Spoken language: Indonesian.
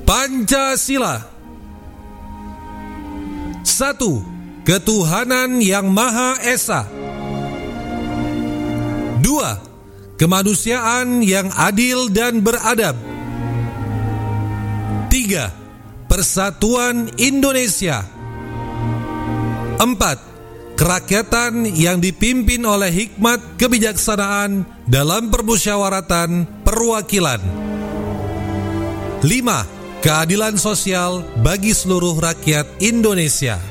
Pancasila. 1. Ketuhanan yang Maha Esa. 2. Kemanusiaan yang adil dan beradab. 3. Persatuan Indonesia. 4. Kerakyatan yang dipimpin oleh hikmat kebijaksanaan dalam permusyawaratan perwakilan. 5. Keadilan sosial bagi seluruh rakyat Indonesia.